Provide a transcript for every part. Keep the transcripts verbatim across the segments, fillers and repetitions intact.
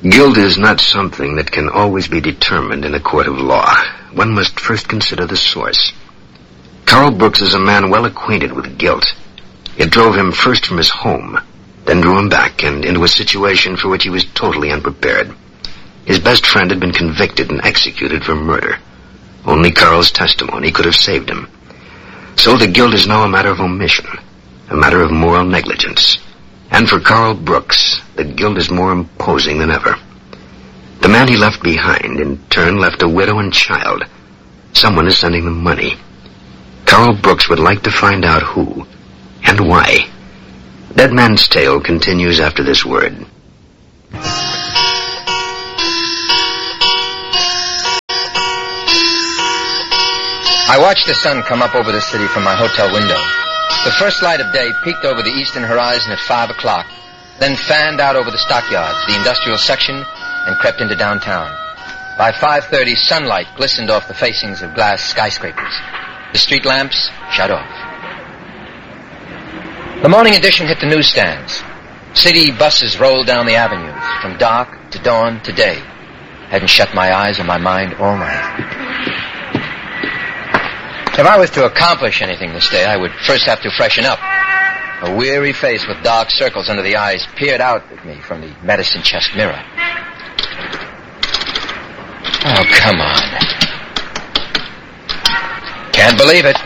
Guilt is not something that can always be determined in a court of law. One must first consider the source. Carl Brooks is a man well acquainted with guilt. It drove him first from his home, then drew him back and into a situation for which he was totally unprepared. His best friend had been convicted and executed for murder. Only Carl's testimony could have saved him. So the guilt is now a matter of omission, a matter of moral negligence. And for Carl Brooks, the guilt is more imposing than ever. The man he left behind, in turn, left a widow and child. Someone is sending them money. Carl Brooks would like to find out who and why. Dead Man's Tale continues after this word. I watched the sun come up over the city from my hotel window. The first light of day peeked over the eastern horizon at five o'clock, then fanned out over the stockyards, the industrial section, and crept into downtown. By five thirty, sunlight glistened off the facings of glass skyscrapers. The street lamps shut off. The morning edition hit the newsstands. City buses rolled down the avenues, from dark to dawn to day. Hadn't shut my eyes or my mind all night. If I was to accomplish anything this day, I would first have to freshen up. A weary face with dark circles under the eyes peered out at me from the medicine chest mirror. Oh, come on. Can't believe it.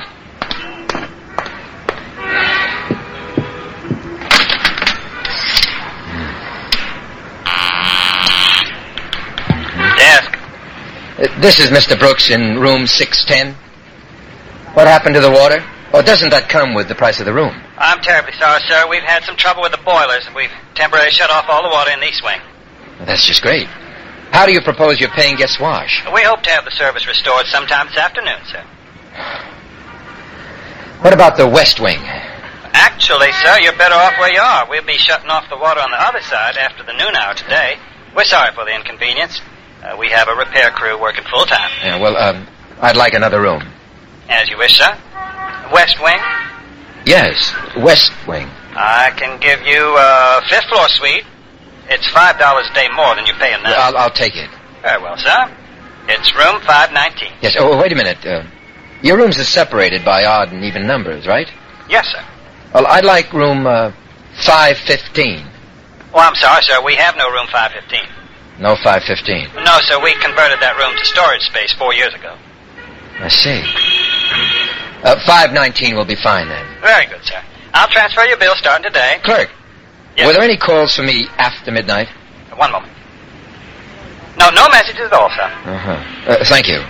Desk. Uh, this is Mister Brooks in room six ten. What happened to the water? Or doesn't that come with the price of the room? I'm terribly sorry, sir. We've had some trouble with the boilers, and we've temporarily shut off all the water in the east wing. Well, that's just great. How do you propose your paying guests wash? We hope to have the service restored sometime this afternoon, sir. What about the west wing? Actually, sir, you're better off where you are. We'll be shutting off the water on the other side after the noon hour today. We're sorry for the inconvenience. Uh, we have a repair crew working full-time. Yeah, well, um, I'd like another room. As you wish, sir. West wing? Yes, west wing. I can give you a fifth floor suite. It's five dollars a day more than you're paying now. I'll, I'll take it. Very well, sir. It's room five nineteen. Yes, oh, wait a minute. Uh, your rooms are separated by odd and even numbers, right? Yes, sir. Well, I'd like room uh, five fifteen. Oh, I'm sorry, sir. We have no room five fifteen. No five fifteen. No, sir. We converted that room to storage space four years ago. I see. Uh, five nineteen will be fine, then. Very good, sir. I'll transfer your bill starting today. Clerk, yes, were there any calls for me after midnight? One moment. No, no messages at all, sir. Uh-huh. Uh, thank you.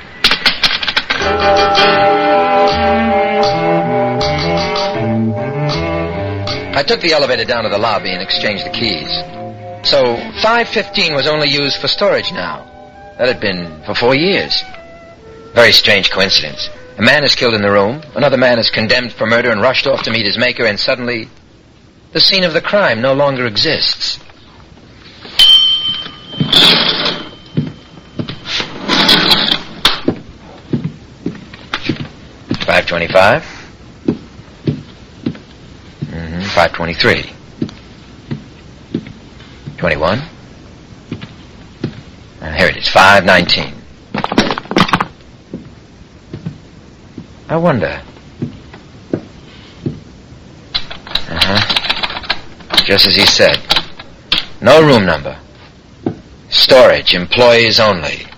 I took the elevator down to the lobby and exchanged the keys. So five fifteen was only used for storage now. That had been for four years. Very strange coincidence. A man is killed in the room, another man is condemned for murder and rushed off to meet his maker, and suddenly the scene of the crime no longer exists. five twenty-five. Mm-hmm, five twenty-three. twenty-one. Uh, here it is, five nineteen. I wonder. Uh-huh. Just as he said. No room number. Storage, employees only.